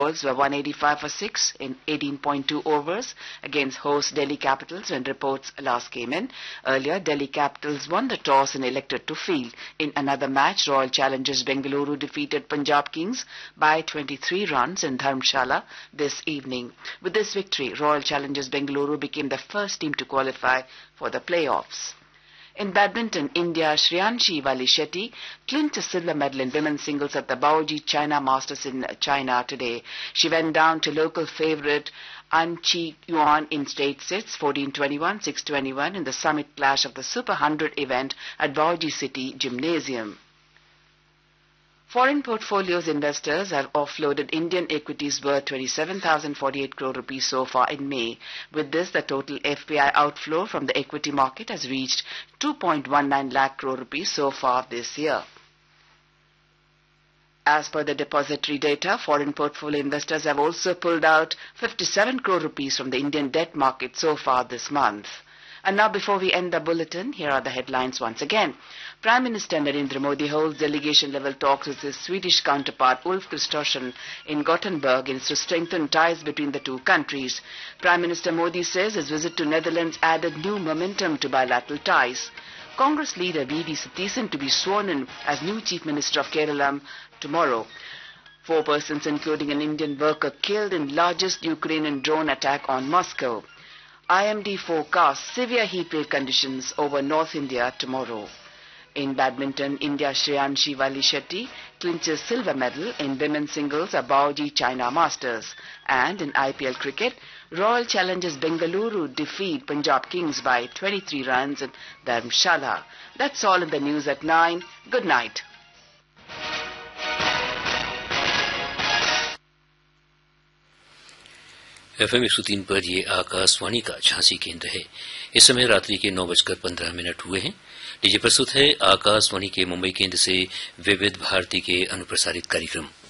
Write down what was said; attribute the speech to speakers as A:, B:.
A: Balls were 185 for 6 in 18.2 overs against host Delhi Capitals when reports last came in. Earlier, Delhi Capitals won the toss and elected to field. In another match, Royal Challengers Bengaluru defeated Punjab Kings by 23 runs in Dharamshala this evening. With this victory, Royal Challengers Bengaluru became the first team to qualify for the playoffs. In badminton, India Shreyanshi Wali Shetty clinched a silver medal in women's singles at the Baoji China Masters in China today. She went down to local favourite An Chi Yuan in straight sets, 14-21, 6-21 in the summit clash of the Super 100 event at Baoji City Gymnasium. Foreign portfolios investors have offloaded Indian equities worth 27,048 crore rupees so far in May. With this, the total FPI outflow from the equity market has reached 2.19 lakh crore rupees so far this year. As per the depository data, foreign portfolio investors have also pulled out 57 crore rupees from the Indian debt market so far this month. And now, before we end the bulletin, here are the headlines once again. Prime Minister Narendra Modi holds delegation-level talks with his Swedish counterpart Ulf Kristersson in Gothenburg to strengthen ties between the two countries. Prime Minister Modi says his visit to Netherlands added new momentum to bilateral ties. Congress leader V.D. Satheesan to be sworn in as new Chief Minister of Kerala tomorrow. 4 persons, including an Indian worker, killed in largest Ukrainian drone attack on Moscow. IMD forecasts severe heatwave conditions over North India tomorrow. In badminton, India Shreyanshi Wali Shetty clinches silver medal in women's singles at Baoji China Masters. And in IPL cricket, Royal Challengers Bengaluru defeat Punjab Kings by 23 runs in Dharamshala. That's all in the news at 9. Good night.
B: FM 103 पर ये आकाशवाणी का झांसी केंद्र है। इस समय रात्रि के 9:15 हुए हैं। लीजिए प्रस्तुत है आकाशवाणी के मुंबई केंद्र से विविध भारती के अनुप्रसारित कार्यक्रम।